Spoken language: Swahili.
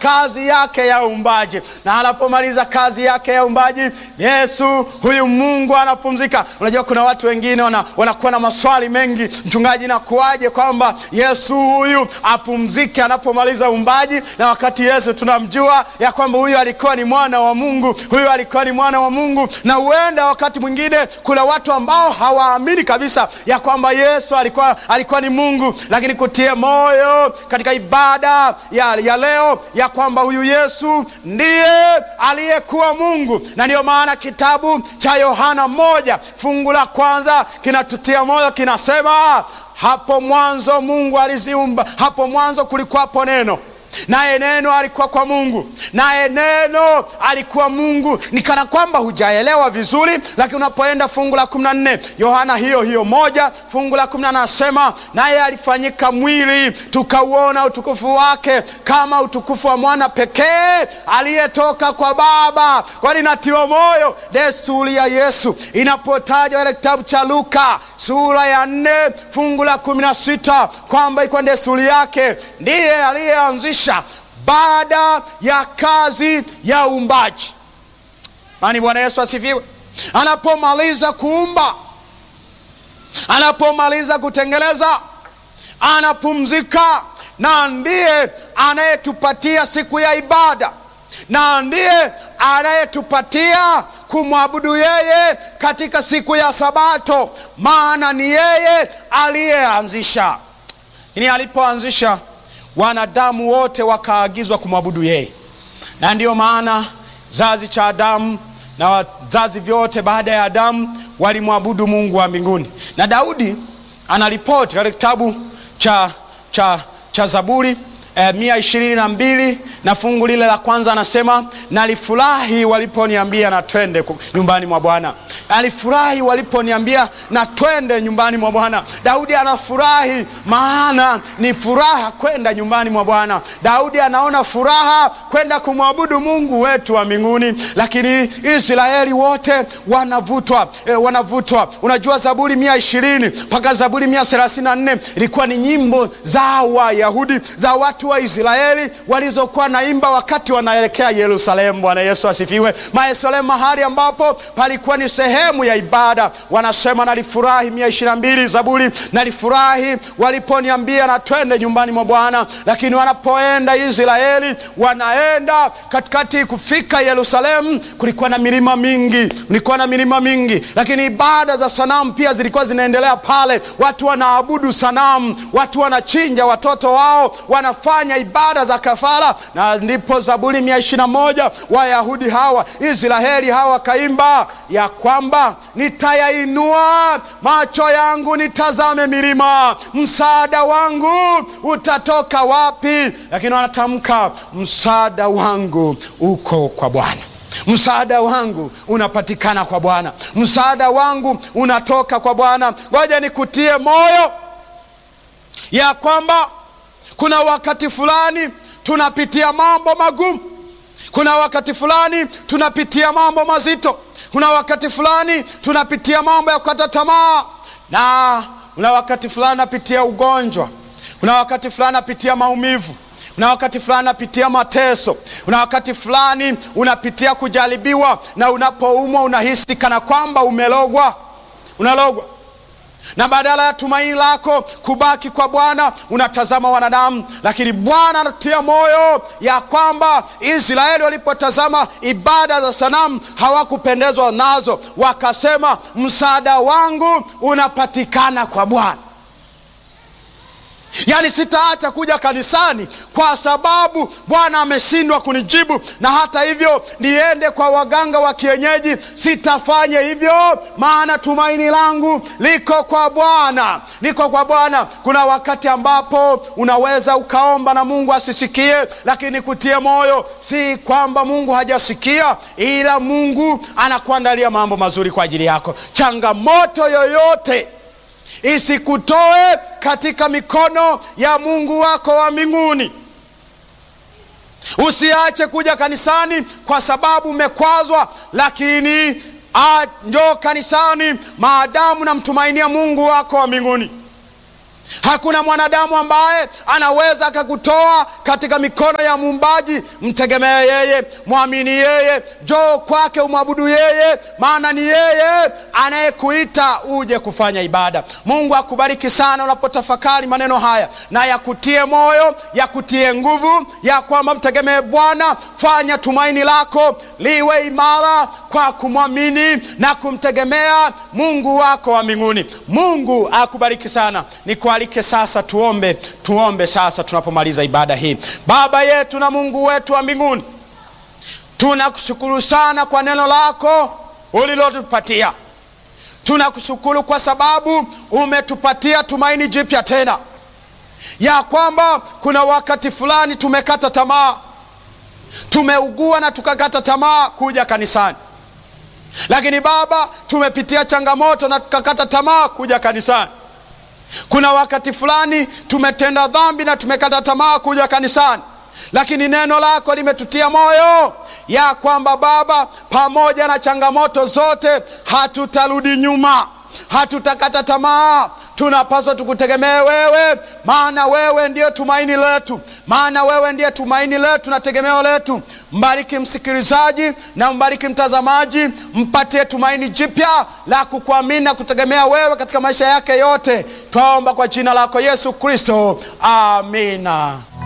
kazi yake ya uumbaji, na anapomaliza kazi yake ya uumbaji, Yesu huyu Mungu anapumzika. Unajua kuna watu wengine wanakuwa na maswali mengi, mchungaji, na kuaje kwamba Yesu huyu apumzike anapomaliza uumbaji, na wakati Yesu tunamjua ya kwamba huyu alikuwa ni mwana wa Mungu, huyu alikuwa ni mwana wa Mungu. Na huenda wakati mwingine kuna watu ambao hawaamini kabisa ya kwamba Yesu alikuwa ni Mungu, lakini kutie moyo katika ibada ya leo ya kwamba huyu Yesu ndiye aliyekuwa Mungu. Na ndio maana kitabu cha Yohana 1 fungu la kwanza kinatutia moyo, kinasema hapo mwanzo Mungu aliziumba, hapo mwanzo kulikuwapo neno, naye neno alikuwa kwa Mungu, naye neno alikuwa Mungu. Ni kana kwamba hujaelewa vizuri, lakini unapoenda fungu la 14 Yohana hiyo 1 fungu la 14 anasema, naye alifanyika mwili tukauona utukufu wake kama utukufu wa mwana pekee aliyetoka kwa Baba. Kwani natiwa moyo desturi ya Yesu inapotajwa katika kitabu cha Luka sura ya 4 fungu la 16 kwamba iko desturi yake ndiye aliyeanzisha baada ya kazi ya uumbaji. Bwana Yesu asifiwe. Anapomaliza kuumba, anapomaliza kutengeneza, anapumzika, na ndiye anayetupatia siku ya ibada, na ndiye anayetupatia kumwabudu yeye katika siku ya Sabato, maana ni yeye aliyeanzisha. Ni alipoanzisha, wanadamu wote wakaagizwa kumwabudu yeye. Na ndiyo maana zazi cha Adamu na wazazi vyote baada ya Adamu walimwabudu Mungu wa mbinguni. Na Daudi anaripoti katika kitabu cha Zaburi 122 na fungu lile la kwanza anasema, nalifurahi waliponiambia na twende nyumbani mwa Bwana. Alifurahi waliponiambia na twende nyumbani mwa Bwana. Daudi anafurahi, maana ni furaha kwenda nyumbani mwa Bwana. Daudi anaona furaha kwenda kumwabudu Mungu wetu wa mbinguni. Lakini Israeli wote wanavutwa. Unajua Zaburi 120 mpaka Zaburi 134 ilikuwa ni nyimbo za Wayahudi, za watu wa Israeli walizokuwa naimba wakati wanaelekea Yerusalemu. Bwana Yesu asifiwe. Yerusalemu, mahali ambapo palikuwa ni sehemu ya ibada. Wanasema nalifurahi 122 Zaburi, nalifurahi waliponiambia na twende nyumbani mwa Bwana. Lakini wanapoenda Israeli, wanaenda katikati kufika Yerusalemu, kulikuwa na milima mingi, lakini ibada za sanamu pia zilikuwa zinaendelea pale. Watu wanaabudu sanamu, watu wanachinja watoto wao, wanafanya ibada za kafara. Na ndipo Zaburi 121 Wayahudi hawa, Israeli hawa wakaimba ya kwamba nitayainua macho yangu nitazame milima, msaada wangu utatoka wapi? Lakini wanatamka msaada wangu uko kwa Bwana. Msaada wangu unapatikana kwa Bwana. Msaada wangu unatoka kwa Bwana. Ngoja nikutie moyo ya kwamba kuna wakati fulani tunapitia mambo magumu. Kuna wakati fulani tunapitia mambo mazito. Kuna wakati fulani tunapitia mambo ya kukata tamaa. Na kuna wakati fulani napitia ugonjwa. Kuna wakati fulani napitia maumivu. Kuna wakati fulani napitia mateso. Kuna wakati fulani unapitia kujaribiwa, na unapoumwa unahisi kana kwamba unalogwa. Na badala ya tumaini lako kubaki kwa Bwana, unatazama wanadamu. Lakini Bwana anatia moyo ya kwamba Israeli walipotazama ibada za sanamu hawakupendezwa nazo, wakasema msaada wangu unapatikana kwa Bwana. Yani sitaacha kuja kanisani kwa sababu Bwana ameshindwa kunijibu, na hata hivyo niende kwa waganga wa kienyeji. Sitafanya hivyo, maana tumaini langu liko kwa Bwana. Kuna wakati ambapo unaweza ukaomba na Mungu asisikie, lakini kutie moyo, si kwamba Mungu hajasikia, ila Mungu anakuandalia mambo mazuri kwa ajili yako. Changamoto yoyote isikutoe katika mikono ya Mungu wako wa mbinguni. Usiache kuja kanisani kwa sababu umekwazwa, lakini njoo kanisani maadamu namtumainia Mungu wako wa mbinguni. Hakuna mwanadamu ambaye anaweza akakutoa katika mikono ya Muumbaji. Mtegemee yeye, muamini yeye, njoo kwake umwabudu yeye, maana ni yeye anayekuita uje kufanya ibada. Mungu akubariki sana unapotafakari maneno haya, na yakutie moyo, yakutie nguvu ya kwamba mtegemee Bwana. Fanya tumaini lako liwe imara kwa kumwamini na kumtegemea Mungu wako wa mbinguni. Mungu akubariki sana. Nikualike sasa tuombe sasa tunapomaliza ibada hii. Baba yetu na Mungu wetu wa mbinguni, tunakushukuru sana kwa neno lako ulilotupatia. Tunakushukuru kwa sababu umetupatia tumaini jipya tena, ya kwamba kuna wakati fulani tumekata tamaa, tumeugua na tukakata tamaa kuja kanisani. Lakini Baba, tumepitia changamoto na tukakata tamaa kuja kanisani. Kuna wakati fulani tumetenda dhambi na tumekata tamaa kuja kanisani. Lakini neno lako limetutia moyo ya kwamba Baba, pamoja na changamoto zote hatutarudi nyuma, hatutakata tamaa. Tunapaswa tukutegemee wewe, maana wewe ndiye tumaini letu, na tegemeo letu. Mbariki msikilizaji na mbariki mtazamaji, mpatie tumaini jipya la kukuamini na kutegemea wewe katika maisha yake yote. Twaomba kwa jina lako Yesu Kristo, amina.